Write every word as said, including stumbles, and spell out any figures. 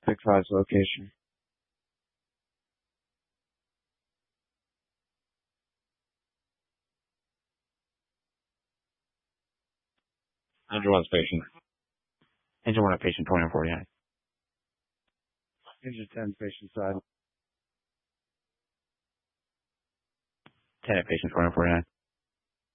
Big Five's location. Angel one's patient. Angel one at patient twenty-one forty-nine. Angel ten, patient side. ten at patient twenty-one forty-nine.